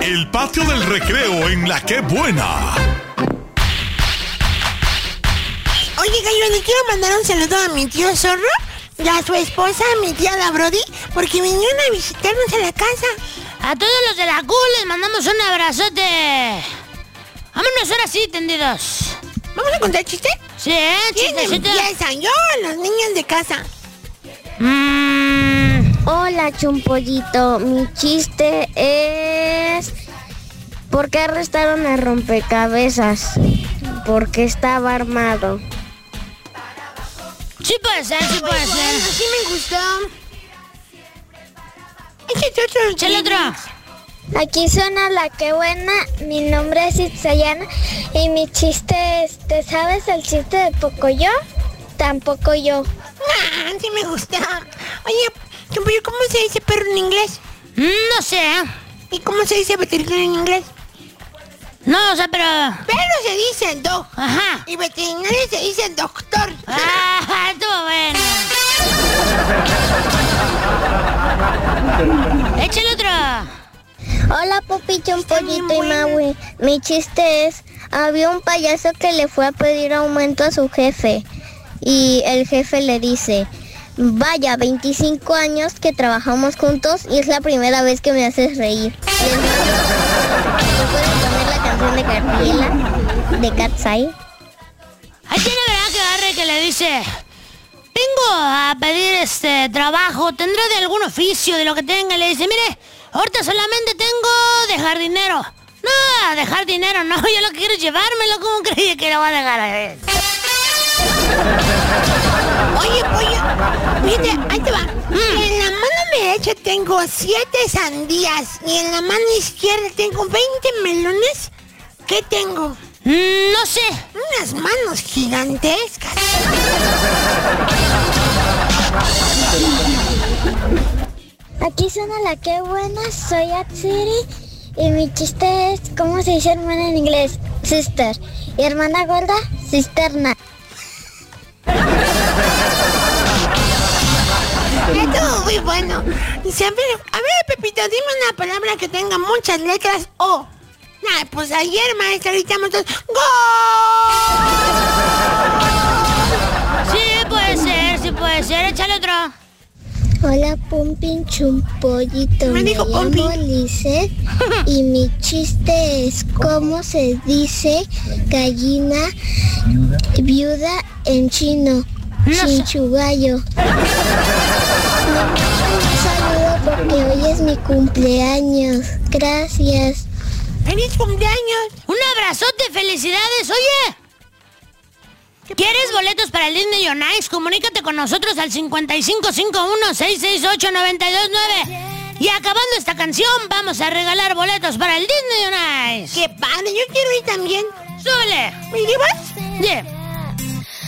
El patio del recreo en La Qué Buena. Oye, Gallo, le quiero mandar un saludo a mi tío Zorro y a su esposa, mi tía la Brody, porque vinieron a visitarnos a la casa. A todos los de la Q les mandamos un abrazote. Vámonos ahora sí, tendidos. ¿Vamos a contar chiste? Sí, ¿Quién chistecito. empieza? ¿Yo o los niños de casa? Hola, Chumpollito. Mi chiste es... ¿por qué arrestaron a Rompecabezas? Porque estaba armado. Sí puede ser, sí puede ser. Bueno, sí me gustó. Échale otro. Aquí suena La Qué Buena. Mi nombre es Itzayana y mi chiste es... ¿te sabes el chiste de Pocoyo? Tampoco yo. Ah, sí me gusta. Oye, Chumpillo, ¿cómo se dice perro en inglés? No sé. ¿Y cómo se dice veterinario en inglés? No, o sea, pero... Perro se dice dog. Ajá. Y veterinario se dice doctor. Ah, estuvo bueno. Échale otro. Hola, Pupi, Chumpollito y Maui. Mi chiste es... había un payaso que le fue a pedir aumento a su jefe. Y el jefe le dice... vaya, 25 años que trabajamos juntos y es la primera vez que me haces reír. ¿Me puedes poner la canción de Gabriela de Cat's Eye? Ahí tiene, ¿verdad? Que agarre que le dice... vengo a pedir trabajo, ¿tendrá de algún oficio, de lo que tenga? Le dice, mire, ahorita solamente tengo de jardinero. No, de jardinero no, yo lo que quiero es llevármelo. ¿Cómo creía que lo va a dejar a él? Oye, mire, ahí te va. En la mano derecha tengo 7 sandías y en la mano izquierda tengo 20 melones. ¿Qué tengo? No sé. Unas manos gigantescas. Aquí suena La Qué Buena, soy Atsiri y mi chiste es... ¿cómo se dice hermana en inglés? Sister. Y hermana gorda, cisterna. Estuvo muy bueno. Dice, a ver, Pepito, dime una palabra que tenga muchas letras O. Nah, pues ayer, maestra, gritamos todos ¡gol! Sí puede ser, échale otro. Hola, Pumpin Chumpollito. Me dijo Pompi. llamo Lizeth y mi chiste es... ¿cómo se dice gallina viuda en chino? Chinchugallo. Un saludo porque hoy es mi cumpleaños. Gracias. ¡Feliz cumpleaños! Un abrazote, felicidades, oye. ¿Quieres boletos para el Disney on Ice? Comunícate con nosotros al 5551-668-929. Y acabando esta canción, vamos a regalar boletos para el Disney on Ice. ¡Qué padre! Yo quiero ir también. ¡Súbele! ¿Me llevas? Yeah.